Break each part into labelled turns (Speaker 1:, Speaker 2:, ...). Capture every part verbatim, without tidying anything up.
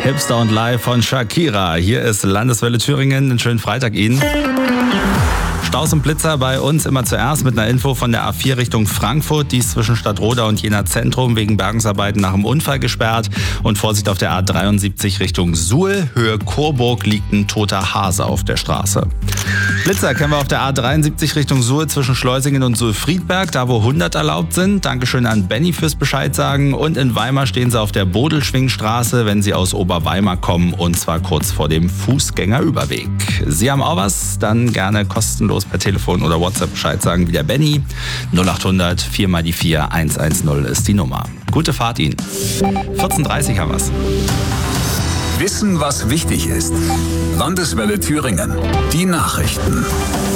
Speaker 1: Hipster und Live von Shakira. Hier ist Landeswelle Thüringen. Einen schönen Freitag Ihnen. Staus und Blitzer bei uns immer zuerst mit einer Info von der A vier Richtung Frankfurt. Die ist zwischen Stadtroda und Jena Zentrum wegen Bergungsarbeiten nach dem Unfall gesperrt. Und Vorsicht auf der A dreiundsiebzig Richtung Suhl. Höhe Coburg liegt ein toter Hase auf der Straße. Blitzer kennen wir auf der A dreiundsiebzig Richtung Suhl zwischen Schleusingen und Suhl-Friedberg, da wo hundert erlaubt sind. Dankeschön an Benny fürs Bescheid sagen. Und in Weimar stehen sie auf der Bodelschwingstraße, wenn sie aus Oberweimar kommen, und zwar kurz vor dem Fußgängerüberweg. Sie haben auch was? Dann gerne kostenlos per Telefon oder WhatsApp Bescheid sagen wie der Benny. null acht hundert vier mal die vier hundertzehn ist die Nummer. Gute Fahrt Ihnen. vierzehn Uhr dreißig haben wir's.
Speaker 2: Wissen, was wichtig ist. Landeswelle Thüringen. Die Nachrichten.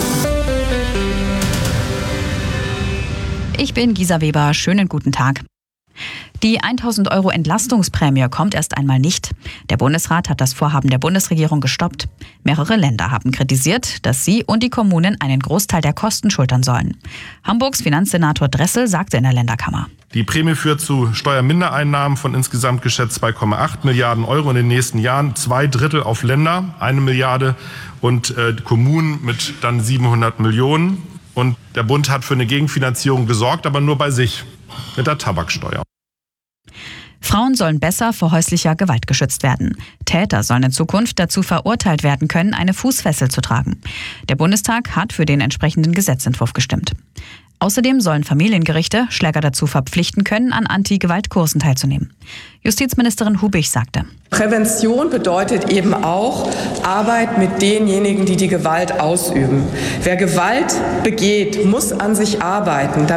Speaker 3: Ich bin Gisa Weber. Schönen guten Tag. Die tausend Euro Entlastungsprämie kommt erst einmal nicht. Der Bundesrat hat das Vorhaben der Bundesregierung gestoppt. Mehrere Länder haben kritisiert, dass sie und die Kommunen einen Großteil der Kosten schultern sollen. Hamburgs Finanzsenator Dressel sagte in der Länderkammer:
Speaker 4: Die Prämie führt zu Steuermindereinnahmen von insgesamt geschätzt zwei Komma acht Milliarden Euro in den nächsten Jahren. Zwei Drittel auf Länder, eine Milliarde, und äh, Kommunen mit dann siebenhundert Millionen. Und der Bund hat für eine Gegenfinanzierung gesorgt, aber nur bei sich, mit der Tabaksteuer.
Speaker 3: Frauen sollen besser vor häuslicher Gewalt geschützt werden. Täter sollen in Zukunft dazu verurteilt werden können, eine Fußfessel zu tragen. Der Bundestag hat für den entsprechenden Gesetzentwurf gestimmt. Außerdem sollen Familiengerichte Schläger dazu verpflichten können, an Anti-Gewalt-Kursen teilzunehmen. Justizministerin Hubich sagte:
Speaker 5: Prävention bedeutet eben auch Arbeit mit denjenigen, die die Gewalt ausüben. Wer Gewalt begeht, muss an sich arbeiten.